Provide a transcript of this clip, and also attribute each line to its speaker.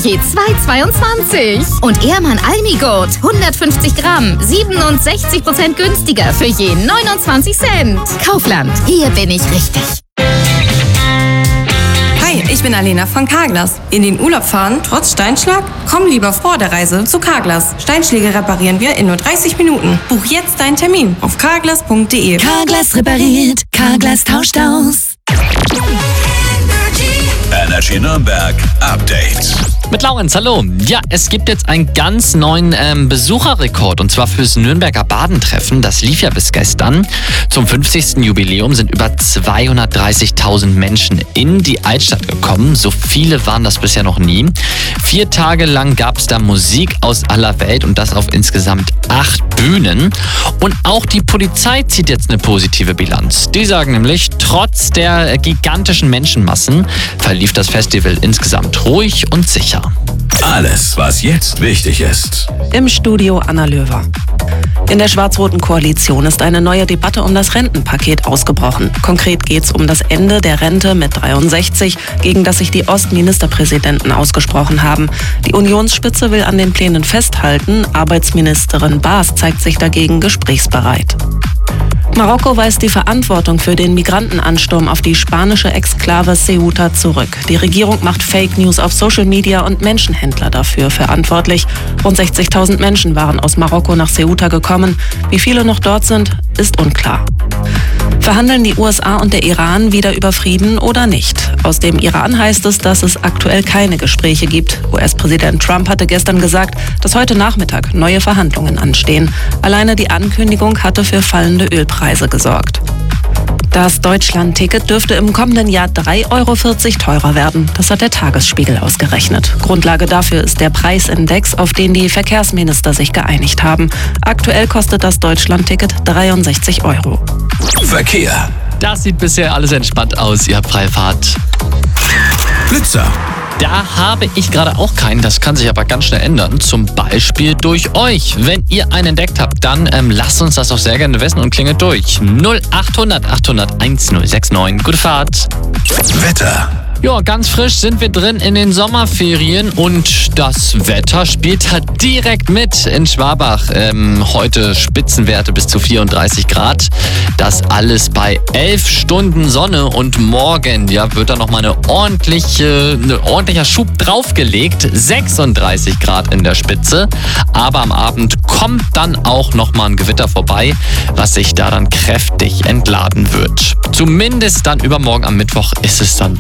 Speaker 1: je 2,22. Und Ehrmann Almigurt, 150 Gramm, 67% günstiger für je 29 Cent. Kaufland, hier bin ich richtig.
Speaker 2: Hi, ich bin Alena von Carglass. In den Urlaub fahren, trotz Steinschlag? Komm lieber vor der Reise zu Carglass. Steinschläge reparieren wir in nur 30 Minuten. Buch jetzt deinen Termin auf carglass.de.
Speaker 3: Carglass repariert, Carglass tauscht aus.
Speaker 4: Energy Nürnberg Update.
Speaker 5: Mit Laurenz, hallo. Ja, es gibt jetzt einen ganz neuen Besucherrekord und zwar fürs Nürnberger Badentreffen. Das lief ja bis gestern. Zum 50. Jubiläum sind über 230.000 Menschen in die Altstadt gekommen. So viele waren das bisher noch nie. 4 Tage lang gab es da Musik aus aller Welt und das auf insgesamt 8 Bühnen. Und auch die Polizei zieht jetzt eine positive Bilanz. Die sagen nämlich, trotz der gigantischen Menschenmassen verlief das Festival insgesamt ruhig und sicher.
Speaker 4: Alles, was jetzt wichtig ist.
Speaker 6: Im Studio Anna Löwer. In der schwarz-roten Koalition ist eine neue Debatte um das Rentenpaket ausgebrochen. Konkret geht es um das Ende der Rente mit 63, gegen das sich die Ostministerpräsidenten ausgesprochen haben. Die Unionsspitze will an den Plänen festhalten. Arbeitsministerin Baas zeigt sich dagegen gesprächsbereit. Marokko weist die Verantwortung für den Migrantenansturm auf die spanische Exklave Ceuta zurück. Die Regierung macht Fake News auf Social Media und Menschenhändler dafür verantwortlich. Rund 60.000 Menschen waren aus Marokko nach Ceuta gekommen. Wie viele noch dort sind, ist unklar. Verhandeln die USA und der Iran wieder über Frieden oder nicht? Aus dem Iran heißt es, dass es aktuell keine Gespräche gibt. US-Präsident Trump hatte gestern gesagt, dass heute Nachmittag neue Verhandlungen anstehen. Alleine die Ankündigung hatte für fallende Ölpreise gesorgt. Das Deutschland-Ticket dürfte im kommenden Jahr 3,40 € teurer werden. Das hat der Tagesspiegel ausgerechnet. Grundlage dafür ist der Preisindex, auf den die Verkehrsminister sich geeinigt haben. Aktuell kostet das Deutschland-Ticket 63 €.
Speaker 4: Verkehr.
Speaker 5: Das sieht bisher alles entspannt aus. Ihr habt freie Fahrt.
Speaker 4: Blitzer.
Speaker 5: Da habe ich gerade auch keinen, das kann sich aber ganz schnell ändern. Zum Beispiel durch euch. Wenn ihr einen entdeckt habt, dann lasst uns das doch sehr gerne wissen und klingelt durch. 0800 800 1069. Gute Fahrt.
Speaker 4: Wetter.
Speaker 5: Ja, ganz frisch sind wir drin in den Sommerferien und das Wetter spielt da direkt mit in Schwabach. Heute Spitzenwerte bis zu 34 Grad. Das alles bei 11 Stunden Sonne und morgen wird da nochmal ein ordentlicher Schub draufgelegt. 36 Grad in der Spitze. Aber am Abend kommt dann auch nochmal ein Gewitter vorbei, was sich da dann kräftig entladen wird. Zumindest dann übermorgen am Mittwoch ist es dann